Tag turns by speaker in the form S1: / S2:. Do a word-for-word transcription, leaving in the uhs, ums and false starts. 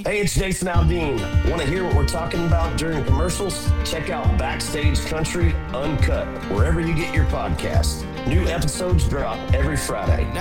S1: Hey, it's Jason Aldean. Want to hear what we're talking about during commercials? Check out Backstage Country Uncut, wherever you get your podcasts. New episodes drop every Friday.